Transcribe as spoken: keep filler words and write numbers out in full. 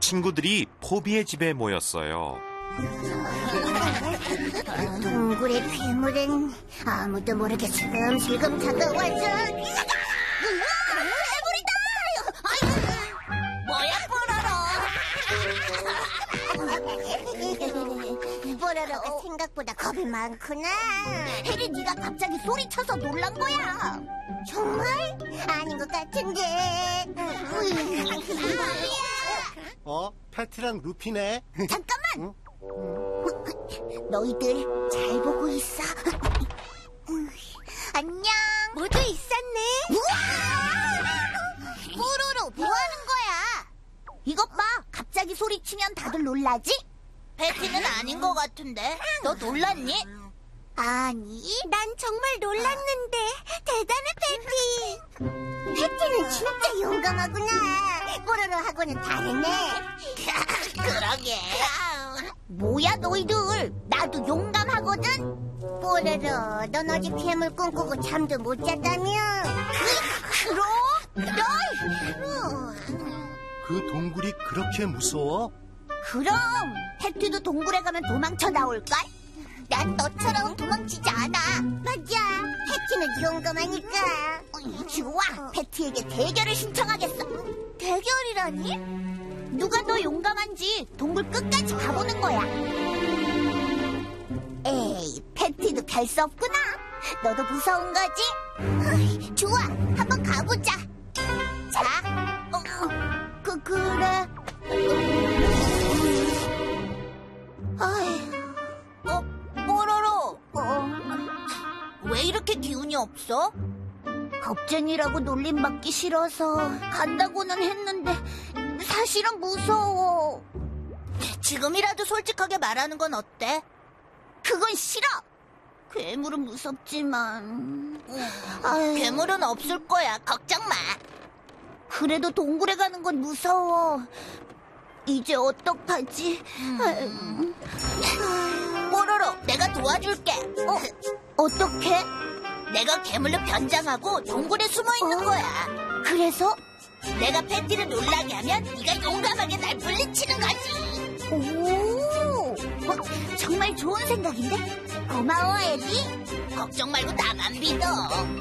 친구들이 포비의 집에 모였어요. 동굴의 괴물은 아무도 모르게 슬금슬금 다가와서 괴물이다! 뭐야, 뽀로로? 뽀로로가 생각보다 겁이 많구나. 해리, 네가 갑자기 소리쳐서 놀란 거야. 정말? 아닌 것 같은데. 어? 패티랑 루피네. 잠깐만! 응? 너희들 잘 보고 있어. 안녕. 모두 있었네. 뽀로로, 뭐 하는 거야? 이것 봐, 갑자기 소리치면 다들 놀라지? 패티는 아닌 것 같은데. 너 놀랐니? 아니, 난 정말 놀랐는데. 대단해, 패티. 패티는 진짜 용감하구나. 뽀로로하고는 다르네. 그러게. 뭐야, 너희들. 나도 용감하거든. 뽀로로, 넌 어제 괴물 꿈꾸고 잠도 못 잤다며? 그럼? 그 동굴이 그렇게 무서워? 그럼 패티도 동굴에 가면 도망쳐 나올걸? 난 너처럼 도망치지 않아. 맞아. 패티는 용감하니까. 좋아, 패티에게 대결을 신청하겠어. 대결이라니? 누가 더 용감한지 동굴 끝까지 가보는 거야. 에이, 패티도 갈 수 없구나. 너도 무서운 거지? 좋아, 한번 가보자. 자, 어, 그, 그래. 어휴, 어, 뽀로로. 어, 왜 이렇게 기운이 없어? 겁쟁이라고 놀림받기 싫어서 간다고는 했는데 사실은 무서워. 지금이라도 솔직하게 말하는 건 어때? 그건 싫어. 괴물은 무섭지만. 아유, 괴물은 없을 거야. 걱정 마. 그래도 동굴에 가는 건 무서워. 이제 어떡하지? 음. 뽀로로, 내가 도와줄게. 어? 어떻게? 내가 괴물로 변장하고 동굴에 숨어 있는 어? 거야. 그래서? 내가 패티를 놀라게 하면 네가 용감하게 날 물리치는 거지. 오, 어, 정말 좋은 생각인데? 고마워, 에디. 걱정 말고 나만 믿어.